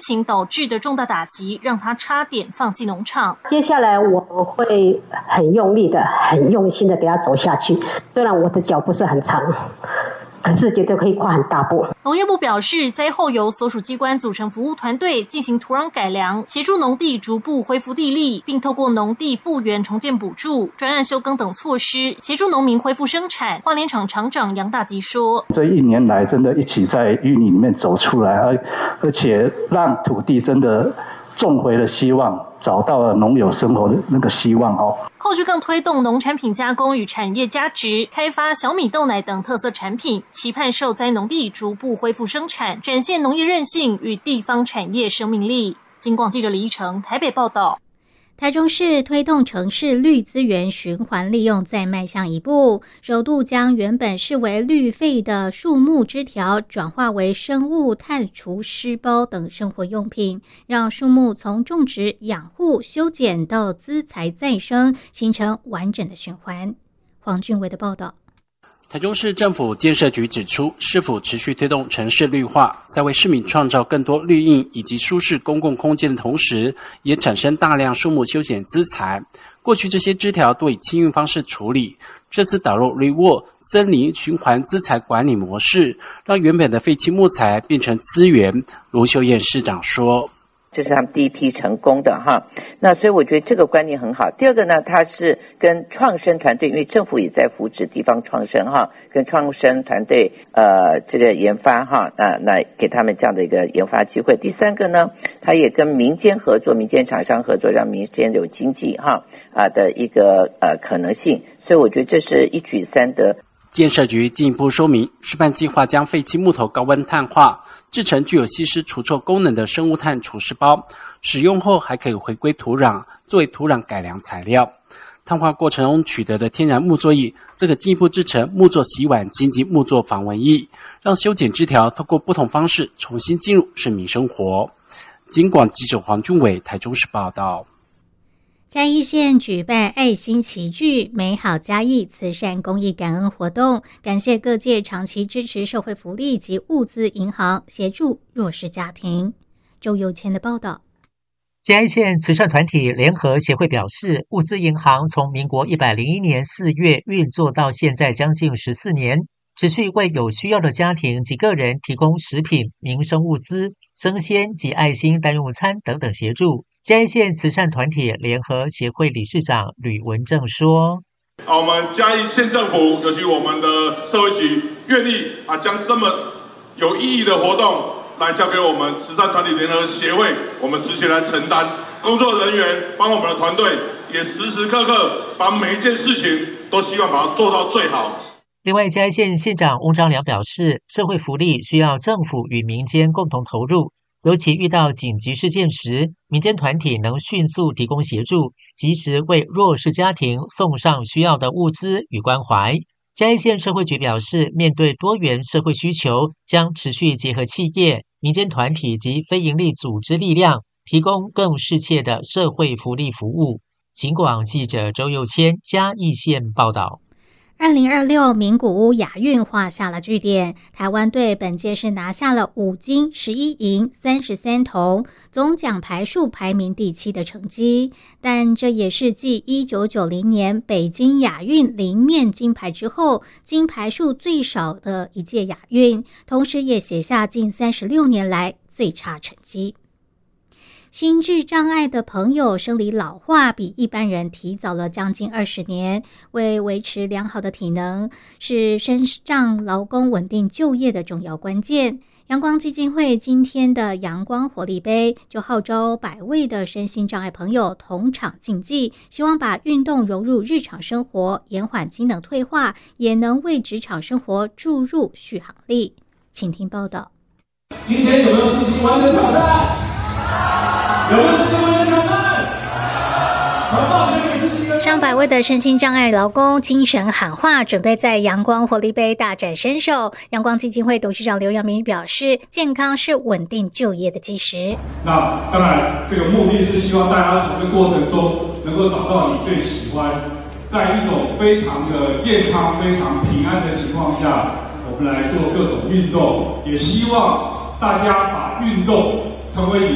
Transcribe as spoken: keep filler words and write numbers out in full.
情导致的重大打击，让他差点放弃农场。 接下来我会很用力的、很用心的给他走下去，虽然我的脚不是很长，可是绝对可以跨很大步。 农业部表示，灾后由所属机关组成服务团队进行土壤改良，协助农地逐步恢复地力，并透过农地复原重建补助、专案休耕等措施，协助农民恢复生产。花莲厂厂长杨大吉说：“ 这一年来，真的一起在淤泥里面走出来，而而且让土地真的种回了希望，找到了农友生活的那个希望哦。” 后续更推动农产品加工与产业加值，开发小米豆奶等特色产品，期盼受灾农地逐步恢复生产，展现农业韧性与地方产业生命力。金广记者李依成台北报道。 台中市推动城市绿资源循环利用再迈向一步，首度将原本视为绿废的树木枝条转化为生物碳除湿包等生活用品，让树木从种植、养护、修剪到资材再生，形成完整的循环。黄俊伟的报道。 台中市政府建设局指出，市府持续推动城市绿化，在为市民创造更多绿荫以及舒适公共空间的同时，也产生大量树木修剪资材。过去这些枝条都以清运方式处理，这次导入 ReWalk 森林循环资材管理模式，让原本的废弃木材变成资源。卢秀燕市长说， 这是他们第一批成功的哈，那所以我觉得这个观念很好。第二个呢，它是跟创生团队，因为政府也在扶持地方创生哈，跟创生团队呃这个研发哈，那那给他们这样的一个研发机会。第三个呢，它也跟民间合作，民间厂商合作，让民间有经济哈啊的一个呃可能性。所以我觉得这是一举三得。 建设局进一步说明，示范计划将废弃木头高温碳化，制成具有吸湿除臭功能的生物碳除湿包，使用后还可以回归土壤，作为土壤改良材料。碳化过程中取得的天然木作液，这个进一步制成木作洗碗巾及木作防蚊液，让修剪枝条透过不同方式重新进入市民生活。金广记者黄俊伟台中市报道。 嘉义县举办爱心齐聚美好嘉义慈善公益感恩活动，感谢各界长期支持社会福利及物资银行协助弱势家庭。周有谦的报道。 嘉义县慈善团体联合协会表示，物资银行从民国一百零一年四月运作到现在将近十四年，持续为有需要的家庭及个人提供食品、民生物资、生鲜及爱心单用餐等等协助。嘉义县慈善团体联合协会理事长吕文正说：“ 啊，我们嘉义县政府，尤其我们的社会局，愿意啊将这么有意义的活动来交给我们慈善团体联合协会，我们持续来承担。工作人员帮我们的团队也时时刻刻把每一件事情都希望把它做到最好。” 另外，嘉义县县长翁章良表示，社会福利需要政府与民间共同投入。尤其遇到紧急事件时，民间团体能迅速提供协助，及时为弱势家庭送上需要的物资与关怀。嘉义县社会局表示，面对多元社会需求，将持续结合企业、民间团体及非营利组织力量，提供更适切的社会福利服务。警广记者周佑谦嘉义县报道。 二零二六名古屋亚运画下了句点，台湾队本届是拿下了五金、十一银、三十三铜，总奖牌数排名第七的成绩。但这也是继一九九零年北京亚运零面金牌之后，金牌数最少的一届亚运，同时也写下近三十六年来最差成绩。心智障碍的朋友生理老化比一般人提早了将近二十年，为维持良好的体能是身障劳工稳定就业的重要关键。阳光基金会今天的阳光活力杯就号召百位的身心障碍朋友同场竞技，希望把运动融入日常生活，延缓机能退化，也能为职场生活注入续航力。请听报道。 今天有没有信心完成挑战？有没有信心完成挑战？很抱歉给自己一个。 上百位的身心障碍劳工精神喊话，准备在阳光活力杯大展身手。阳光基金会董事长刘阳明表示，健康是稳定就业的基石。 那当然，这个目的是希望大家从这过程中能够找到你最喜欢，在一种非常的健康、非常平安的情况下，我们来做各种运动，也希望大家把运动成为